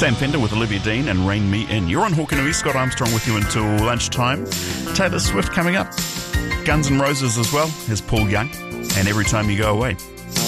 Sam Fender with Olivia Dean and Rein Me In. You're on Hawkanui. Scott Armstrong with you until lunchtime. Taylor Swift coming up. Guns N' Roses as well. Here's Paul Young. And Every Time You Go Away.